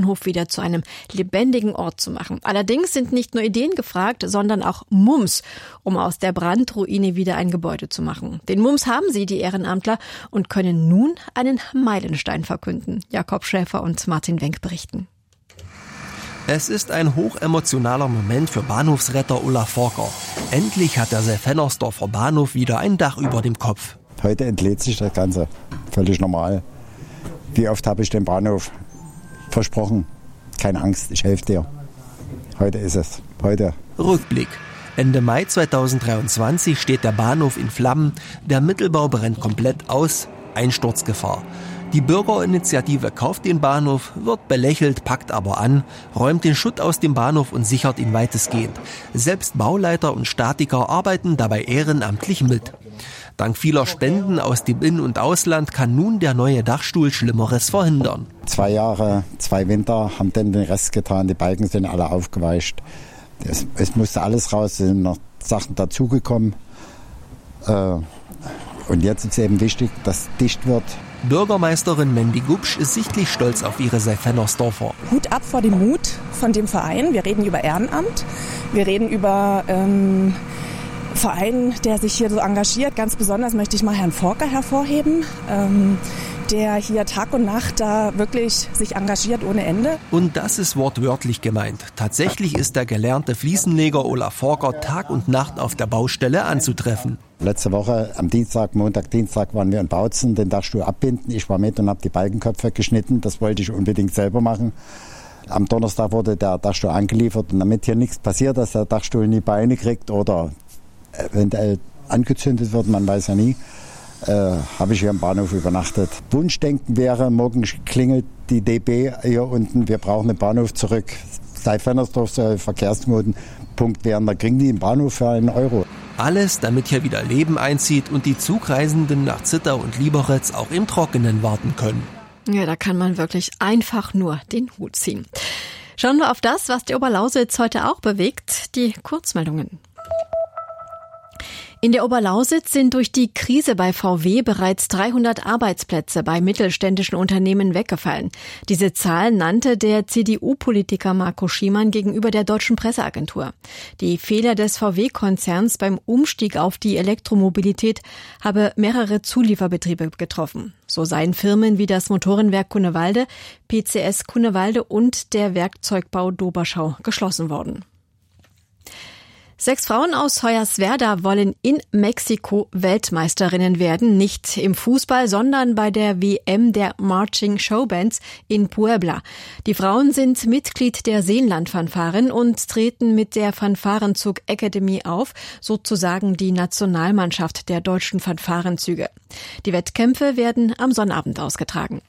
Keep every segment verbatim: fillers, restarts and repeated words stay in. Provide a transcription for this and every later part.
Bahnhof wieder zu einem lebendigen Ort zu machen. Allerdings sind nicht nur Ideen gefragt, sondern auch Mums, um aus der Brandruine wieder ein Gebäude zu machen. Den Mums haben sie, die Ehrenamtler, und können nun einen Meilenstein verkünden. Jakob Schäfer und Martin Wenk berichten. Es ist ein hochemotionaler Moment für Bahnhofsretter Ulla Forker. Endlich hat der Selfennersdorfer Bahnhof wieder ein Dach über dem Kopf. Heute entlädt sich das Ganze. Völlig normal. Wie oft habe ich den Bahnhof versprochen? Keine Angst, ich helfe dir. Heute ist es. Heute. Rückblick. Ende Mai zweitausenddreiundzwanzig steht der Bahnhof in Flammen. Der Mittelbau brennt komplett aus. Einsturzgefahr. Die Bürgerinitiative kauft den Bahnhof, wird belächelt, packt aber an, räumt den Schutt aus dem Bahnhof und sichert ihn weitestgehend. Selbst Bauleiter und Statiker arbeiten dabei ehrenamtlich mit. Dank vieler Spenden aus dem In- und Ausland kann nun der neue Dachstuhl Schlimmeres verhindern. Zwei Jahre, zwei Winter haben dann den Rest getan, die Balken sind alle aufgeweicht. Es, es musste alles raus, es sind noch Sachen dazugekommen. Äh, und jetzt ist eben wichtig, dass es dicht wird. Bürgermeisterin Mandy Gubsch ist sichtlich stolz auf ihre Selfennersdorfer. Hut ab vor dem Mut von dem Verein. Wir reden über Ehrenamt, wir reden über ähm, Verein, der sich hier so engagiert. Ganz besonders möchte ich mal Herrn Forker hervorheben, ähm, der hier Tag und Nacht da wirklich sich engagiert ohne Ende. Und das ist wortwörtlich gemeint. Tatsächlich ist der gelernte Fliesenleger Ulla Forker Tag und Nacht auf der Baustelle anzutreffen. Letzte Woche am Dienstag, Montag, Dienstag waren wir in Bautzen, den Dachstuhl abbinden. Ich war mit und habe die Balkenköpfe geschnitten. Das wollte ich unbedingt selber machen. Am Donnerstag wurde der Dachstuhl angeliefert. Und damit hier nichts passiert, dass der Dachstuhl nie Beine kriegt oder eventuell angezündet wird, man weiß ja nie, äh, habe ich hier im Bahnhof übernachtet. Wunschdenken wäre, morgen klingelt die D B hier unten, wir brauchen den Bahnhof zurück. Selfennersdorf soll Verkehrsknotenpunkt werden, da kriegen die den Bahnhof für einen Euro. Alles, damit hier wieder Leben einzieht und die Zugreisenden nach Zittau und Lieberitz auch im Trockenen warten können. Ja, da kann man wirklich einfach nur den Hut ziehen. Schauen wir auf das, was die Oberlausitz heute auch bewegt, die Kurzmeldungen. In der Oberlausitz sind durch die Krise bei V W bereits dreihundert Arbeitsplätze bei mittelständischen Unternehmen weggefallen. Diese Zahl nannte der C D U-Politiker Marco Schiemann gegenüber der Deutschen Presseagentur. Die Fehler des V W-Konzerns beim Umstieg auf die Elektromobilität habe mehrere Zulieferbetriebe getroffen. So seien Firmen wie das Motorenwerk Cunewalde, P C S Cunewalde und der Werkzeugbau Doberschau geschlossen worden. Sechs Frauen aus Hoyerswerda wollen in Mexiko Weltmeisterinnen werden, nicht im Fußball, sondern bei der W M der Marching Showbands in Puebla. Die Frauen sind Mitglied der Seenland-Fanfaren und treten mit der Fanfarenzug Academy auf, sozusagen die Nationalmannschaft der deutschen Fanfarenzüge. Die Wettkämpfe werden am Sonnabend ausgetragen.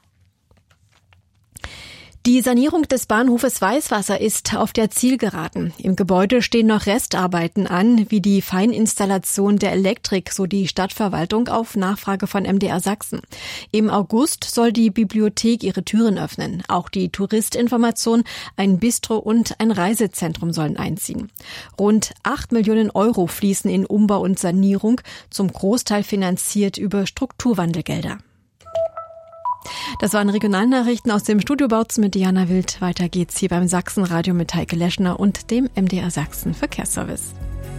Die Sanierung des Bahnhofes Weißwasser ist auf der Zielgeraden. Im Gebäude stehen noch Restarbeiten an, wie die Feininstallation der Elektrik, so die Stadtverwaltung auf Nachfrage von M D R Sachsen. Im August soll die Bibliothek ihre Türen öffnen. Auch die Touristinformation, ein Bistro und ein Reisezentrum sollen einziehen. Rund acht Millionen Euro fließen in Umbau und Sanierung, zum Großteil finanziert über Strukturwandelgelder. Das waren Regionalnachrichten aus dem Studio Bautzen mit Diana Wild. Weiter geht's hier beim Sachsenradio mit Heike Leschner und dem M D R Sachsen Verkehrsservice.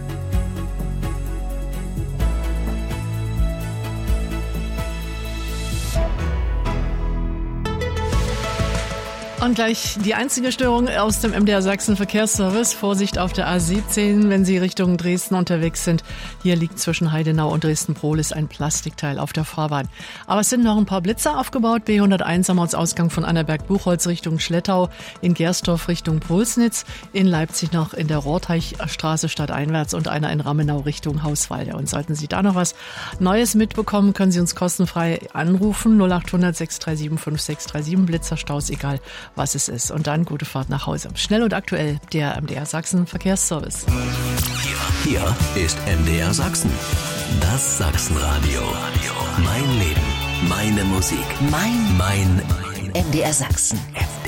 Und gleich die einzige Störung aus dem M D R Sachsen Verkehrsservice. Vorsicht auf der A siebzehn, wenn Sie Richtung Dresden unterwegs sind. Hier liegt zwischen Heidenau und Dresden-Prohlis ein Plastikteil auf der Fahrbahn. Aber es sind noch ein paar Blitzer aufgebaut. B hunderteins am Ortsausgang von Annaberg-Buchholz Richtung Schlettau, in Gersdorf Richtung Pulsnitz, in Leipzig noch in der Rohrteichstraße stadteinwärts und einer in Ramenau Richtung Hauswalde. Und sollten Sie da noch was Neues mitbekommen, können Sie uns kostenfrei anrufen. null acht hundert sechs drei sieben fünf sechs drei sieben, Blitzerstaus, egal was es ist. Und dann gute Fahrt nach Hause. Schnell und aktuell, der M D R Sachsen Verkehrsservice. Hier, hier ist M D R Sachsen. Das Sachsenradio. Mein Leben, meine Musik, mein, mein M D R Sachsen.